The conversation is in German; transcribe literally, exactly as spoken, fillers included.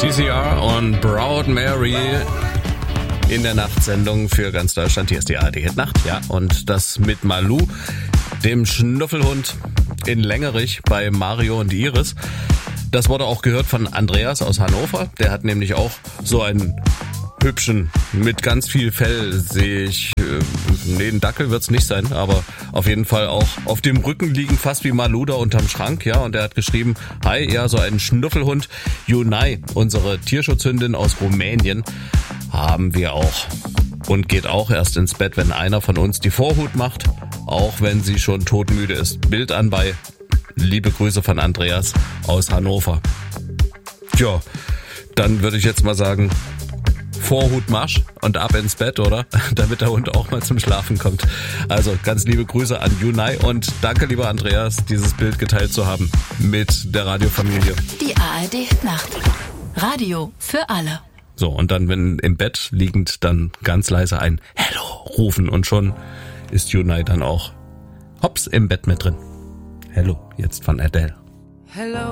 C C R und Proud Mary in der Nachtsendung für ganz Deutschland. Hier ist die A R D Hit Nacht, ja. Und das mit Malou, dem Schnuffelhund in Längerich bei Mario und Iris. Das wurde auch gehört von Andreas aus Hannover. Der hat nämlich auch so einen hübschen, mit ganz viel Fell, sehe ich, äh, nee, ein Dackel wird's nicht sein, aber auf jeden Fall auch auf dem Rücken liegen, fast wie Malou da unterm Schrank, ja, und er hat geschrieben, hi, ja, so einen Schnuffelhund, Junai, unsere Tierschutzhündin aus Rumänien, haben wir auch und geht auch erst ins Bett, wenn einer von uns die Vorhut macht, auch wenn sie schon todmüde ist. Bild anbei, liebe Grüße von Andreas aus Hannover. Tja, dann würde ich jetzt mal sagen, Vorhut Marsch und ab ins Bett, oder? Damit der Hund auch mal zum Schlafen kommt. Also ganz liebe Grüße an Junai und danke, lieber Andreas, dieses Bild geteilt zu haben mit der Radiofamilie. Die A R D Nacht. Radio für alle. So, und dann, wenn im Bett liegend, dann ganz leise ein Hello rufen und schon ist Junai dann auch hops im Bett mit drin. Hello, jetzt von Adele. Hello.